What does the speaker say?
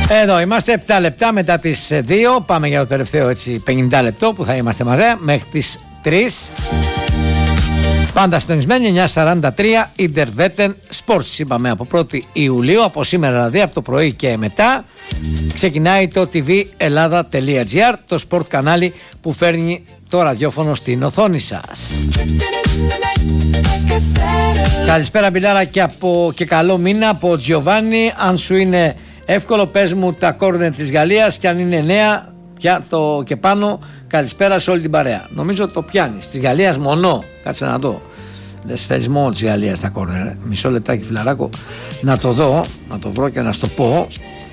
Εδώ είμαστε 7 λεπτά μετά τις 2. Πάμε για το τελευταίο 50 λεπτό που θα είμαστε μαζί μέχρι τις 3. Πάντα συντονισμένοι 9:43 Interwetten Sports. Είπαμε από 1η Ιουλίου, από σήμερα δηλαδή, από το πρωί και μετά, ξεκινάει το tvellada.gr, το sport κανάλι που φέρνει το ραδιόφωνο στην οθόνη σας. Καλησπέρα Μπιλάρα και καλό μήνα από Τζιοβάνι. Αν σου είναι εύκολο πες μου τα κόρνερ της Γαλλίας και αν είναι νέα πια το και πάνω. Καλησπέρα σε όλη την παρέα. Νομίζω το πιάνεις. Της Γαλλίας μονό. Κάτσε να δω. Δεν σφαίρεις μόνο της Γαλλίας τα κόρνερ. Μισό λεπτάκι φιλαράκο. Να το δω. Να το βρω και να σου το πω.